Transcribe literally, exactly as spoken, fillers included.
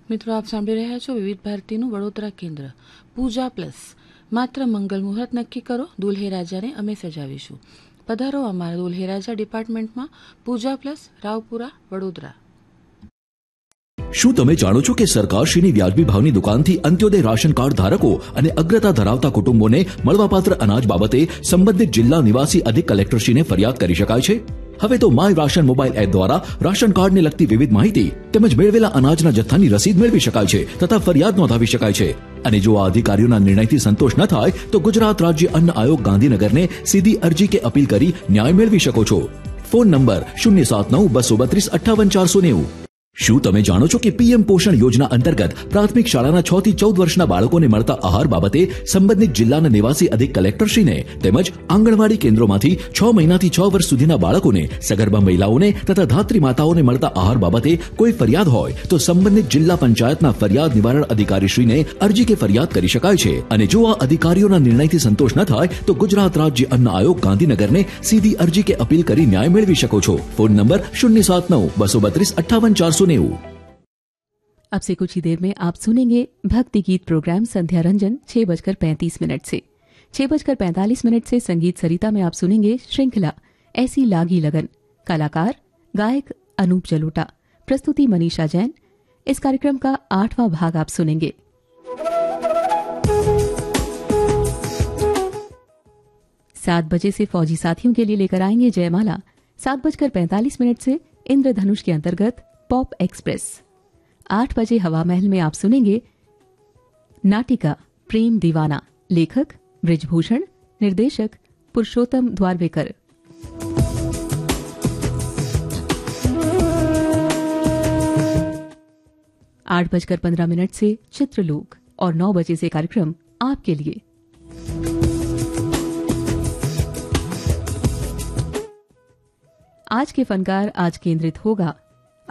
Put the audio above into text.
મિત્રો, આપ સાંભળી રહ્યા છો વિવિધ ભારતીનું વડોદરા કેન્દ્ર. પૂજા પ્લસ, માત્ર મંગલ મુહૂર્ત નક્કી કરો, દુલ્હે રાજાને અમે સજાવીશું. પધારો અમારા દુલ્હે રાજા ડિપાર્ટમેન્ટમાં, પૂજા પ્લસ, રાવપુરા, વડોદરા. શું તમે જાણો છો કે સરકારશ્રીની વ્યાજબી ભાવની દુકાનથી અંત્યોદય રાશન કાર્ડ ધારકો અને અગ્રતા ધરાવતા કુટુંબોને મળવાપાત્ર અનાજ બાબતે સંબંધિત જિલ્લા નિવાસી અધિક કલેક્ટરશ્રીને ફરિયાદ કરી શકાય છે? હવે તો માય રાશન મોબાઈલ એપ દ્વારા રાશન કાર્ડને લગતી વિવિધ માહિતી તેમજ મેળવેલા અનાજના જથ્થાની રસીદ મેળવી શકાય છે તથા ફરિયાદ નોંધાવી શકાય છે. અને જો આ અધિકારીઓના નિર્ણયથી સંતોષ ન થાય તો ગુજરાત રાજ્ય અન્ન આયોગ ગાંધીનગરને સીધી અરજી કે અપીલ કરી ન્યાય મેળવી શકો છો. ફોન નંબર શૂન્ય સાત નવ બસો બત્રીસ અઠ્ઠાવન ચારસો નેવું. શું તમે જાણો છો કે પીએમ પોષણ યોજના અંતર્ગત પ્રાથમિક શાળાના છ થી ચૌદ વર્ષના બાળકોને મળતા આહાર બાબતે સંબંધિત જિલ્લાના નિવાસી અધિક કલેક્ટરશ્રીને તેમજ આંગણવાડી કેન્દ્રોમાંથી છ મહિનાથી છ વર્ષ સુધીના બાળકોને, સગર્ભા મહિલાઓને તથા ધાત્રી માતાઓને મળતા આહાર બાબતે કોઈ ફરિયાદ હોય તો સંબંધિત જિલ્લા પંચાયતના ફરિયાદ નિવારણ અધિકારીશ્રીને અરજી કે ફરિયાદ કરી શકાય છે. અને જો આ અધિકારીઓના નિર્ણયથી સંતોષ ન થાય તો ગુજરાત રાજ્ય અન્ન આયોગ ગાંધીનગરને સીધી અરજી કે અપીલ કરી ન્યાય મેળવી શકો છો. ફોન નંબર शून्य सात नौ बसो बत्रीस अट्ठावन चार सौ नेऊ. अब से कुछ ही देर में आप सुनेंगे भक्ति गीत प्रोग्राम संध्या रंजन छह बजकर पैंतीस मिनट से. छह बजकर पैंतालीस मिनट से संगीत सरिता में आप सुनेंगे श्रृंखला ऐसी लागी लगन. कलाकार गायक अनूप जलोटा. प्रस्तुति मनीषा जैन. इस कार्यक्रम का आठवां भाग आप सुनेंगे. सात बजे से फौजी साथियों के लिए लेकर आएंगे जयमाला. सात बजकर पैंतालीस मिनट से इंद्रधनुष के अंतर्गत पॉप एक्सप्रेस. आठ बजे हवा महल में आप सुनेंगे नाटिका प्रेम दीवाना. लेखक ब्रिजभूषण, निर्देशक पुरुषोत्तम द्वारवेकर. आठ बजकर पंद्रह मिनट से चित्रलोक और नौ बजे से कार्यक्रम आपके लिए. आज के फनकार आज केंद्रित होगा